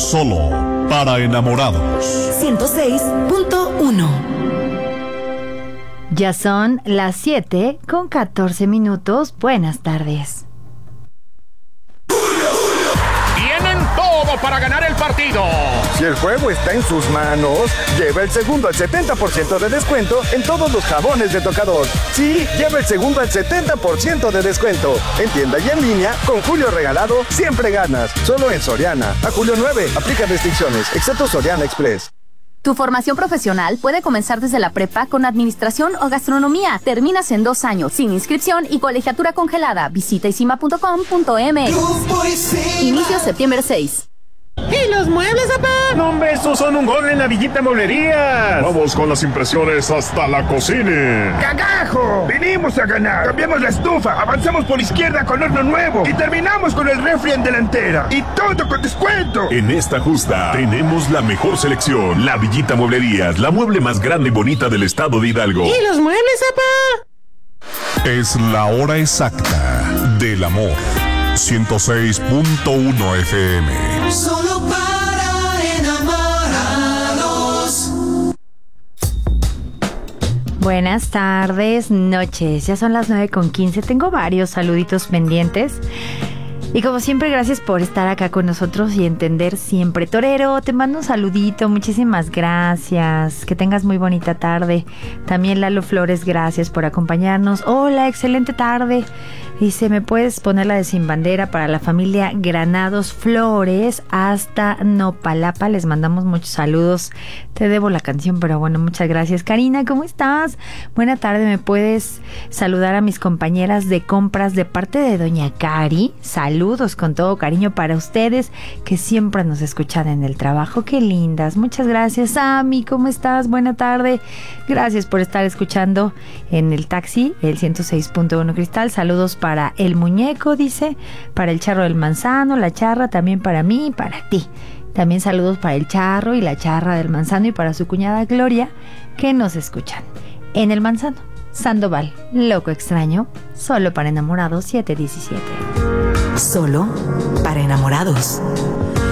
solo para enamorados. 106.1. Ya son las 7:14. Buenas tardes. Tienen todo para ganar el partido. Si el juego está en sus manos, lleva el segundo al 70% de descuento en todos los jabones de tocador. Sí, lleva el segundo al 70% de descuento. En tienda y en línea, con Julio Regalado, siempre ganas. Solo en Soriana. A julio 9, aplica restricciones, excepto Soriana Express. Tu formación profesional puede comenzar desde la prepa con administración o gastronomía. Terminas en 2 años, sin inscripción y colegiatura congelada. Visita isima.com.mx. Inicio septiembre 6. ¿Y los muebles, papá? No, hombre, estos son un gol en la Villita Mueblerías. Vamos con las impresiones hasta la cocina. ¡Cagajo! Vinimos a ganar. Cambiamos la estufa, avanzamos por izquierda con horno nuevo y terminamos con el refri en delantera. Y todo con descuento. En esta justa tenemos la mejor selección. La Villita Mueblerías, la mueble más grande y bonita del estado de Hidalgo. ¿Y los muebles, papá? Es la hora exacta del amor. 106.1 FM. Solo para enamorados. Buenas tardes, noches. Ya son las 9:15. Tengo varios saluditos pendientes. Y como siempre, gracias por estar acá con nosotros y entender siempre. Torero, te mando un saludito, muchísimas gracias. Que tengas muy bonita tarde. También Lalo Flores, gracias por acompañarnos. Hola, excelente tarde. Dice, ¿me puedes poner la de Sin Bandera para la familia Granados Flores hasta Nopalapa? Les mandamos muchos saludos. Te debo la canción, pero bueno, muchas gracias. Karina, ¿cómo estás? Buena tarde, ¿me puedes saludar a mis compañeras de compras de parte de doña Cari? Saludos con todo cariño para ustedes que siempre nos escuchan en el trabajo. Qué lindas. Muchas gracias. Ami, ¿cómo estás? Buena tarde. Gracias por estar escuchando en el taxi, el 106.1 Cristal. Saludos para el muñeco, dice, para el charro del manzano, la charra, también para mí y para ti. También saludos para el charro y la charra del manzano y para su cuñada Gloria, que nos escuchan en el manzano. Sandoval, loco extraño, solo para enamorados, 717. Solo para enamorados.